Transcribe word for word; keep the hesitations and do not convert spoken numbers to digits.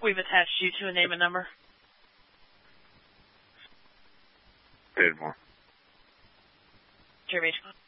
We've attached you to a name and number. Paid more. Jeremy.